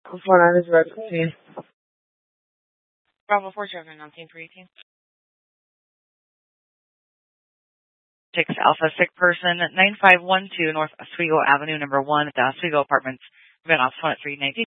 49 is emergency. Bravo 4, traffic 19-318. 6 Alpha, sick person, 9512 North Oswego Avenue, number 1 at the Oswego Apartments. We've been off 1 at 319.